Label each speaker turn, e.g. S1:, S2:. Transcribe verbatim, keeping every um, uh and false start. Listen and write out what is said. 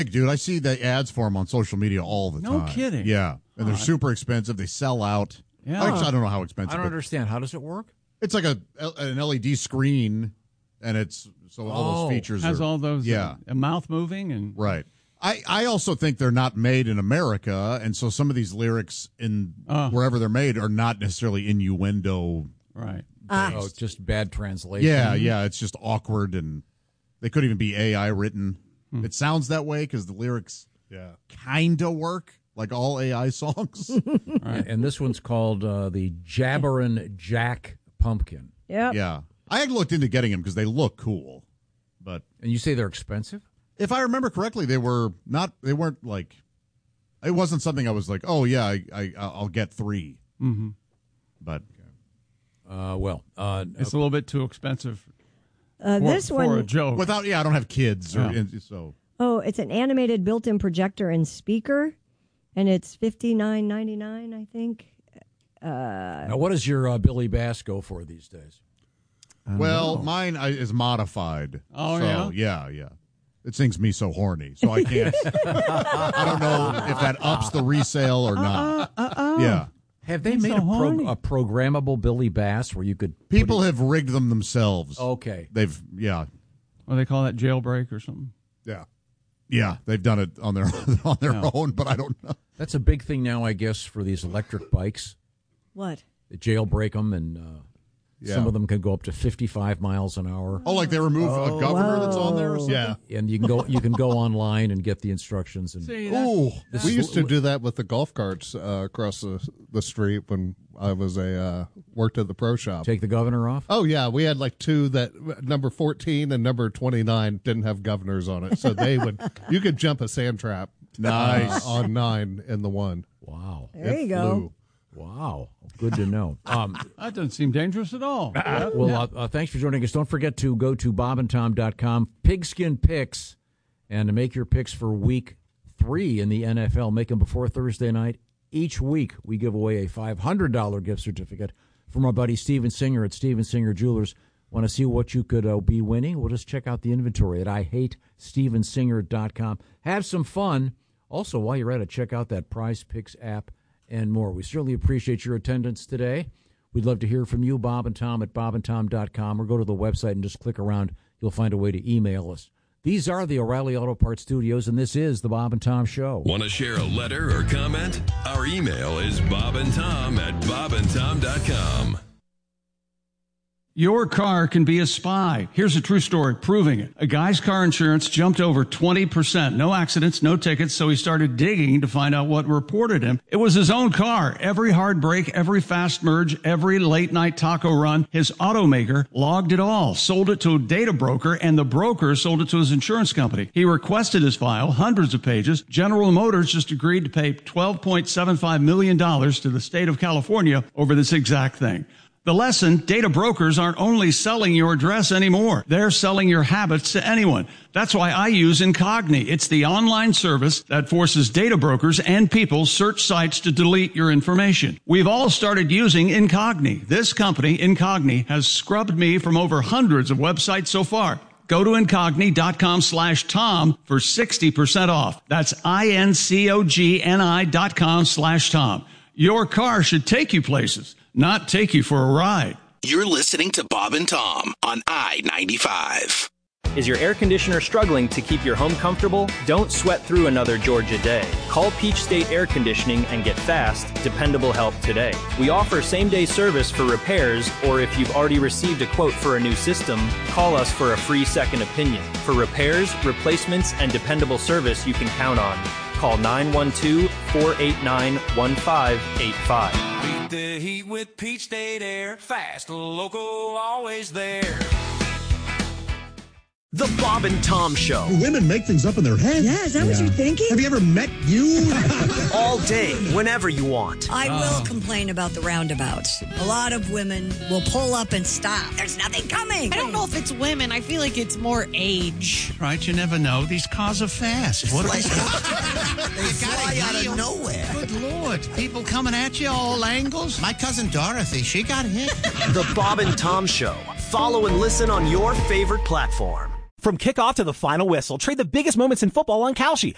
S1: Dude, I see the ads for them on social media all the
S2: No
S1: time.
S2: kidding.
S1: Yeah, and they're
S2: Huh.
S1: super expensive. They sell out.
S2: Yeah.
S1: Actually, I don't know how expensive.
S3: I don't
S1: but
S3: understand. How does it work?
S1: It's like a an L E D screen, and it's so all
S3: Oh.
S1: those features
S2: Has
S1: are,
S2: all those
S1: yeah,
S2: uh, mouth moving and
S1: right. I, I also think they're not made in America, and so some of these lyrics in
S2: Oh.
S1: wherever they're made are not necessarily innuendo.
S2: right.
S3: Oh, just bad translation.
S1: Yeah, yeah, it's just awkward, and they could even be A I written.
S2: Hmm.
S1: It sounds that way because the lyrics
S4: Yeah.
S1: kind of work like all A I songs.
S3: Right. And this one's called uh, the Jabberin' Jack Pumpkin.
S5: Yep.
S1: Yeah, I had looked into getting them because they look cool, but
S3: And you say they're expensive?
S1: if I remember correctly, they were not. They weren't like. It wasn't something I was like, oh yeah, I, I I'll get three.
S2: Mm-hmm.
S1: But
S3: Uh, well, uh,
S2: It's a little bit too expensive
S5: Uh,
S2: for,
S5: this
S2: for
S5: one,
S2: a joke.
S1: without, yeah, I don't have kids, or
S2: Yeah.
S1: and so
S5: oh, it's an animated built-in projector and speaker, and it's fifty-nine ninety-nine, I think.
S3: now what does your uh, Billy Bass go for these days?
S1: well, mine I, is modified.
S2: Oh,
S1: so,
S2: yeah?
S1: yeah, yeah. It sings me so horny, so I can't. I don't know if that ups the resale or not.
S5: Uh-uh.
S1: Yeah,
S3: Have they
S2: It's
S3: made
S2: so
S3: a, pro-
S2: horny.
S3: a programmable Billy Bass where you could put
S1: people
S3: it-
S1: have rigged them themselves.
S3: Okay.
S1: They've yeah,
S2: What do they call that, jailbreak or something?
S4: Yeah.
S1: yeah. They've done it on their on their
S2: Yeah.
S1: own, but I don't know.
S3: That's a big thing now, I guess, for these electric bikes.
S5: What?
S3: They jailbreak them, and uh,
S1: Yeah.
S3: some of them can go up to fifty-five miles an hour.
S1: Oh, like they remove a governor that's on there. Or something?
S4: Yeah.
S3: And you can go you can go online and get the instructions. And
S2: See, that,
S1: Ooh,
S3: This
S4: We
S3: is-
S4: used to do that with the golf carts uh, across the, the street when I was a uh, worked at the pro shop.
S3: take the governor off.
S4: Oh yeah, we had like two that number fourteen and number twenty-nine didn't have governors on it, so they would you could jump a sand trap.
S1: Nice.
S4: uh, on nine in the one.
S3: Wow,
S5: There
S4: It
S5: you go.
S4: flew.
S3: wow, good to know. Um,
S2: that doesn't seem dangerous at all.
S3: well, uh, uh, thanks for joining us. Don't forget to go to bob and tom dot com, Pigskin Picks, and to make your picks for week three in the N F L. Make them before Thursday night. Each week, we give away a five hundred dollars gift certificate from our buddy Steven Singer at Steven Singer Jewelers. Want to see what you could uh, be winning? Well, just check out the inventory at I hate steven singer dot com. Have some fun. Also, while you're at it, check out that Prize Picks app and more. We certainly appreciate your attendance today. We'd love to hear from you, Bob and Tom, at bob and tom dot com, or go to the website and just click around. You'll find a way to email us. These are the O'Reilly Auto Parts Studios, and this is the Bob and Tom Show.
S6: Want to share a letter or comment? Our email is bobandtom at bob and tom dot com.
S2: Your car can be a spy. Here's a true story proving it. A guy's car insurance jumped over twenty percent. No accidents, no tickets, so he started digging to find out what reported him. It was his own car. Every hard break, every fast merge, every late night taco run, his automaker logged it all, sold it to a data broker, and the broker sold it to his insurance company. He requested his file, hundreds of pages. General Motors just agreed to pay twelve point seven five million dollars to the state of California over this exact thing. The lesson, data brokers aren't only selling your address anymore. They're selling your habits to anyone. That's why I use Incogni. It's the online service that forces data brokers and people search sites to delete your information. We've all started using Incogni. This company, Incogni, has scrubbed me from over hundreds of websites so far. Go to incogni dot com slash Tom for sixty percent off. That's I-N-C-O-G-N-I dot com slash Tom. Your car should take you places, not take you for a ride.
S7: You're listening to Bob and Tom on I ninety-five.
S8: Is your air conditioner struggling to keep your home comfortable? Don't sweat through another Georgia day. Call Peach State Air Conditioning and get fast, dependable help today. We offer same-day service for repairs, or if you've already received a quote for a new system, call us for a free second opinion. For repairs, replacements, and dependable service you can count on. Call nine one two, four eight nine, one five eight five.
S9: Beat the heat with Peach State Air. Fast, local, always there.
S7: The Bob and Tom Show.
S10: Women make things up in their head.
S5: Yeah, is that what you're thinking?
S10: Have you ever met you?
S7: All day, whenever you want.
S11: I will complain about the roundabouts. A lot of women will pull up and stop. There's nothing coming.
S12: I don't know if it's women. I feel like it's more age.
S13: Right, you never know. These cars are fast. What
S10: Like-
S13: they
S10: fly out of nowhere.
S13: Good Lord. People coming at you all angles. My cousin Dorothy, she got hit.
S7: The Bob and Tom Show. Follow and listen on your favorite platform.
S14: From kickoff to the final whistle, trade the biggest moments in football on Kalshi.